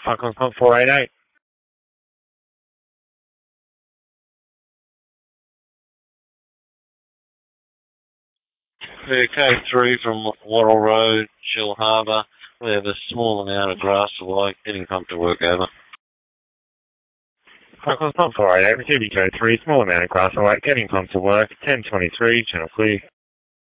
Falcon 488. K3 from Wattle Road, Shell Harbour. We have a small amount of grass to like, getting pumped to work over. Falcon 488, receiving code 3, small amount of grass away, getting pumped to work, 1023, channel clear.